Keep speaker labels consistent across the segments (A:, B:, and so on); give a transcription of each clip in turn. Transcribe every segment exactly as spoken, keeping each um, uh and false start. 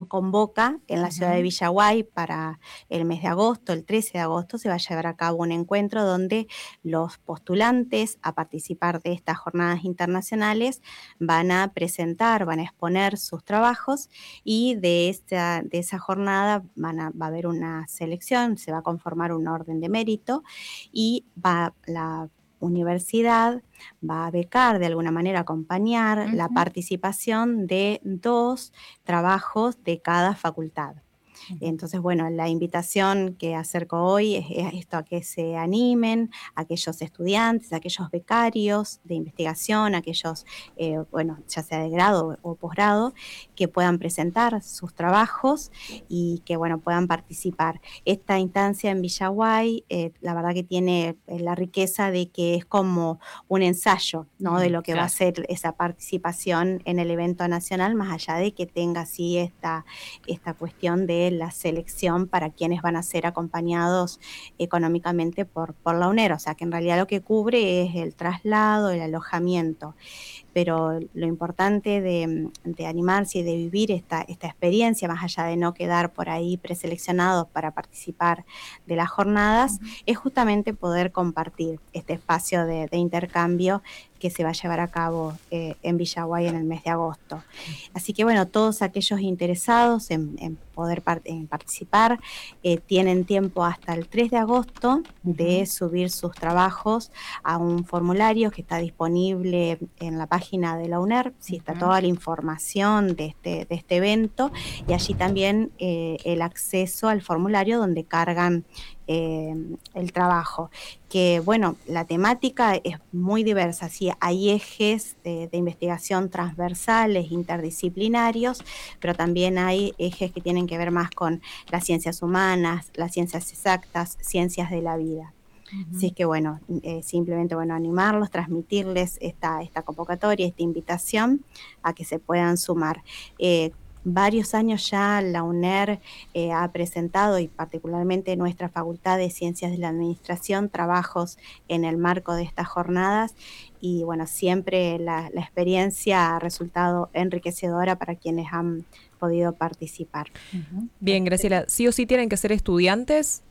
A: convoca en la ciudad de
B: Ujú.
A: Villaguay para el mes de agosto, el trece de agosto, se va a llevar a cabo un encuentro donde los postulantes a participar de estas jornadas internacionales van a presentar, van a exponer sus trabajos y de esta, de esa jornada van a, va a haber una selección, se va a conformar un orden de mérito y va la universidad va a becar, de alguna manera acompañar la
B: Ujú.
A: participación de dos trabajos de cada facultad.
B: Ujú.
A: Entonces, bueno, la invitación que acerco hoy es, es esto, a que se animen aquellos estudiantes, aquellos becarios de investigación, aquellos, eh, bueno, ya sea de grado o posgrado, que puedan presentar sus trabajos y que, bueno, puedan participar. Esta instancia en Villaguay, eh, la verdad que tiene eh, la riqueza de que es como un ensayo, ¿no?, de
B: Mm,
A: lo que va a
B: claro.
A: ser esa participación en el evento nacional, más allá de que tenga así esta, esta cuestión de la selección para quienes van a ser acompañados económicamente por, por la UNER, o sea que en realidad lo que cubre es el traslado, el alojamiento, pero lo importante de, de animarse y de vivir esta, esta experiencia, más allá de no quedar por ahí preseleccionados para participar de las jornadas,
B: Ujú.
A: es justamente poder compartir este espacio de, de intercambio que se va a llevar a cabo eh, en Villaguay en el mes de agosto. Así que bueno, todos aquellos interesados en, en poder part en participar eh, tienen tiempo hasta el tres de agosto de
B: Ujú.
A: subir sus trabajos a un formulario que está disponible en la página de la UNER, sí está
B: Ujú.
A: toda la información de este, de este evento y allí también eh, el acceso al formulario donde cargan eh, el trabajo. Que bueno, la temática es muy diversa, sí, hay ejes de, de investigación transversales, interdisciplinarios, pero también hay ejes que tienen que ver más con las ciencias humanas, las ciencias exactas, ciencias de la vida. Así
B: Ujú.
A: es que bueno, eh, simplemente bueno, animarlos, transmitirles esta, esta convocatoria, esta invitación a que se puedan sumar. Eh, varios años ya la UNER eh, ha presentado, y particularmente nuestra Facultad de Ciencias de la Administración, trabajos en el marco de estas jornadas y bueno, siempre la, la experiencia ha resultado enriquecedora para quienes han podido participar.
B: Ujú.
C: Bien, Graciela, ¿sí o sí tienen que ser estudiantes?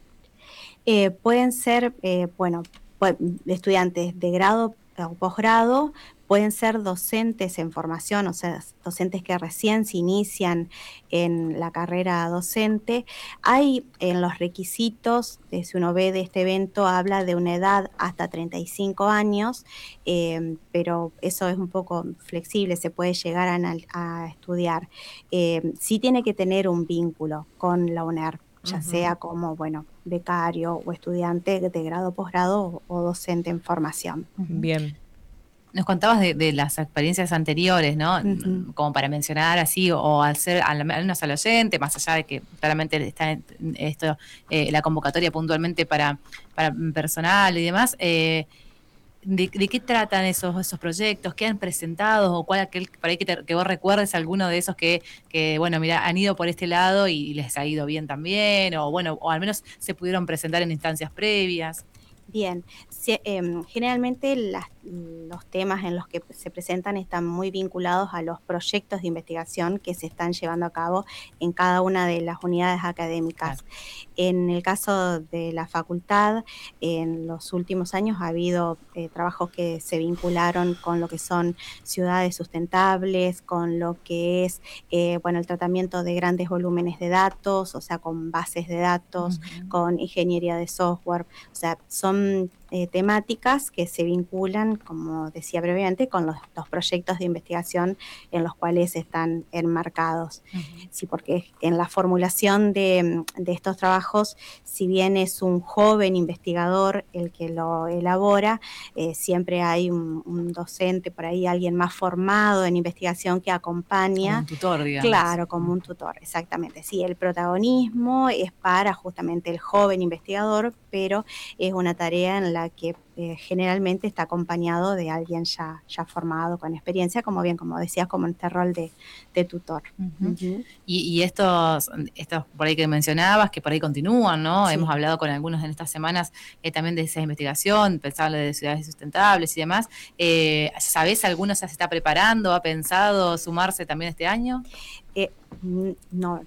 A: Eh, pueden ser, eh, bueno, pue- estudiantes de grado o posgrado, pueden ser docentes en formación, o sea, docentes que recién se inician en la carrera docente. Hay en los requisitos, eh, si uno ve de este evento, habla de una edad hasta treinta y cinco años, eh, pero eso es un poco flexible, se puede llegar a, anal- a estudiar. Eh, sí tiene que tener un vínculo con la UNER, ya
B: Ujú.
A: sea como, bueno, becario o estudiante de grado, posgrado o, o docente en formación.
B: Ujú.
C: Bien.
B: Nos contabas de, de las experiencias anteriores, ¿no?
A: Ujú.
B: Como para mencionar así, o, o al ser al menos al oyente, más allá de que claramente está en- esto, eh, la convocatoria puntualmente para, para personal y demás, eh, ¿de, de qué tratan esos, esos proyectos? ¿Qué han presentado? ¿O cuál aquel por ahí que, te- que vos recuerdes alguno de esos que, que, bueno, mira, han ido por este lado y les ha ido bien también? O bueno, o al menos se pudieron presentar en instancias previas.
A: Bien, sí, em, generalmente las- los temas en los que se presentan están muy vinculados a los proyectos de investigación que se están llevando a cabo en cada una de las unidades
B: Claro.
A: académicas. En el caso de la facultad, en los últimos años ha habido eh, trabajos que se vincularon con lo que son ciudades sustentables, con lo que es eh, bueno, el tratamiento de grandes volúmenes de datos, o sea, con bases de datos,
B: Ujú.
A: con ingeniería de software. O sea, son eh, temáticas que se vinculan, como decía previamente, con los, los proyectos de investigación en los cuales están enmarcados.
B: Ujú.
A: Sí, porque en la formulación de, de estos trabajos, si bien es un joven investigador el que lo elabora, eh, siempre hay un, un docente por ahí, alguien más formado en investigación que
B: Como
A: acompaña.
B: un tutor, digamos.
A: Claro, como un
B: Ujú.
A: tutor, exactamente. Sí, el protagonismo es para justamente el joven investigador, pero es una tarea en la que eh, generalmente está acompañado de alguien ya, ya formado, con experiencia, como bien, como decías, como en este rol de, de tutor.
B: Ujú.
A: Ujú.
B: Y, y estos, estos por ahí que mencionabas, que por ahí continúan, ¿no? Hemos
A: Sí.
B: hablado con algunos en estas semanas eh, también de esa investigación, pensable de ciudades sustentables y demás. Eh, ¿Sabés alguno ya se está preparando, ha pensado sumarse también este año?
A: Eh, mm, no,